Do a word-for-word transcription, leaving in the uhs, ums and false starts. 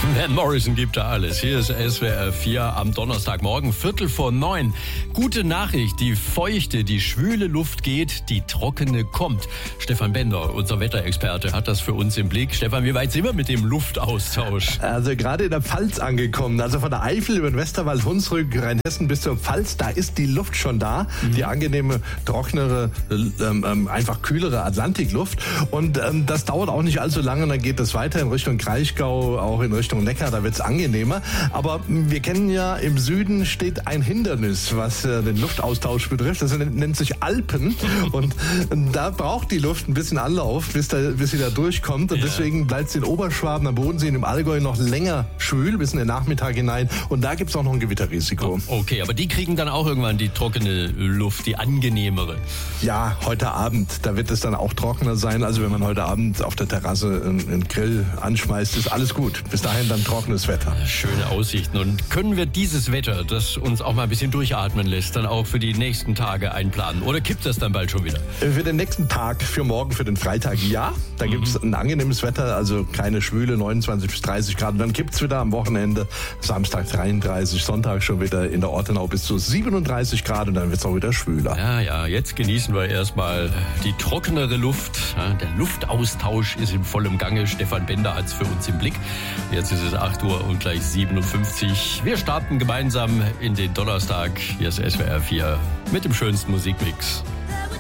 Van Morrison gibt da alles. Hier ist S W R vier am Donnerstagmorgen, Viertel vor neun. Gute Nachricht, die feuchte, die schwüle Luft geht, die trockene kommt. Stefan Bender, unser Wetterexperte, hat das für uns im Blick. Stefan, wie weit sind wir mit dem Luftaustausch? Also gerade in der Pfalz angekommen, also von der Eifel über den Westerwald, Hunsrück, Rheinhessen bis zur Pfalz, da ist die Luft schon da. Mhm. Die angenehme, trocknere, ähm, einfach kühlere Atlantikluft. Und ähm, das dauert auch nicht allzu lange, dann geht es weiter in Richtung Kraichgau, auch in Richtung Neckar, da wird es angenehmer. Aber wir kennen ja, im Süden steht ein Hindernis, was äh, den Luftaustausch betrifft. Das nennt sich Alpen. Und da braucht die Luft ein bisschen Anlauf, bis, da, bis sie da durchkommt. Und ja. deswegen bleibt es in Oberschwaben, am Bodensee, im Allgäu noch länger schwül, bis in den Nachmittag hinein. Und da gibt es auch noch ein Gewitterrisiko. Okay, aber die kriegen dann auch irgendwann die trockene Luft, die angenehmere. Ja, heute Abend, da wird es dann auch trockener sein. Also wenn man heute Abend auf der Terrasse einen, einen Grill anschmeißt, ist alles gut. Bis dahin dann trockenes Wetter. Schöne Aussichten. Und können wir dieses Wetter, das uns auch mal ein bisschen durchatmen lässt, dann auch für die nächsten Tage einplanen? Oder kippt das dann bald schon wieder? Für den nächsten Tag, für morgen, für den Freitag, ja. Da mhm. gibt es ein angenehmes Wetter, also keine Schwüle, neunundzwanzig bis dreißig Grad. Und dann gibt es wieder am Wochenende, Samstag dreiunddreißig, Sonntag schon wieder in der Ortenau bis zu siebenunddreißig Grad und dann wird es auch wieder schwüler. Ja, ja, jetzt genießen wir erstmal die trockenere Luft. Ja, der Luftaustausch ist in vollem Gange. Stefan Bender hat es für uns im Blick. Jetzt ist es acht Uhr und gleich siebenundfünfzig. Wir starten gemeinsam in den Donnerstag. Hier ist S W R vier mit dem schönsten Musikmix.